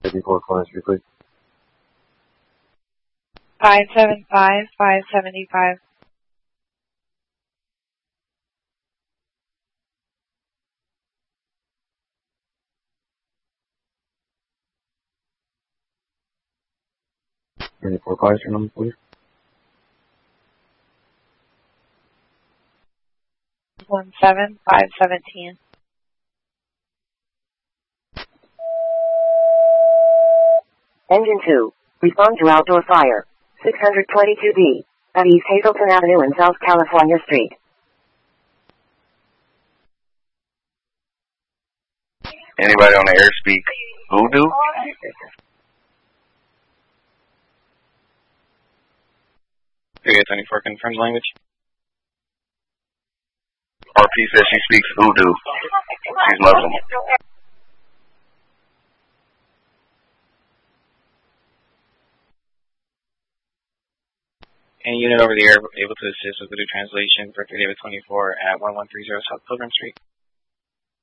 54 Corner Street, please. 575, 575. Any four cars, your number, please. 17517. Engine 2. Respond to outdoor fire. 622B. At East Hazleton Avenue and South California Street. Anybody on the air speak Voodoo? Area 24, confirm language. RP says she speaks Voodoo. She's Muslim. Any unit over the air able to assist with Voodoo translation for Area 24 at 1130 South Pilgrim Street?